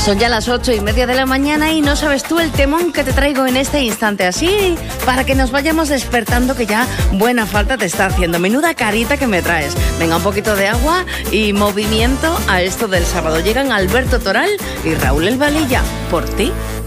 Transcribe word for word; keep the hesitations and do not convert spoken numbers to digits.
Son ya las ocho y media de la mañana y no sabes tú el temón que te traigo en este instante, así para que nos vayamos despertando, que ya buena falta te está haciendo. Menuda carita que me traes. Venga, un poquito de agua y movimiento a esto del sábado. Llegan Alberto Toral y Raúl El Valilla. Por ti.